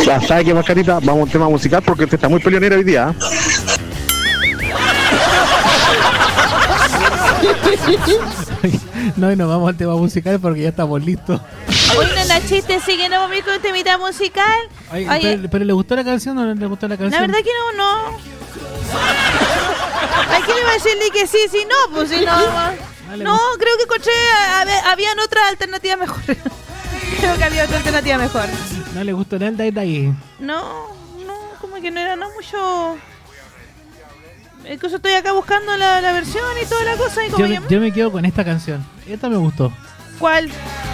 Ya sabes que, Mascarita, vamos a un tema musical porque usted está muy peleonera hoy día. No vamos al tema musical porque ya estamos listos. Oye, Nachiste, sí que no vamos a ir con este mitad musical. Oye, pero ¿le gustó la canción o no le gustó la canción? La verdad que no. ¿A quién le va a decirle que sí, si no? Pues si no. No, creo que encontré. Habían otras alternativas mejores. Creo que había otra alternativa mejor. ¿No le gustó nada el ahí? No, como que no era mucho. Incluso estoy acá buscando la versión y toda la cosa. Y como yo me quedo con esta canción. Esta me gustó. ¿Cuál?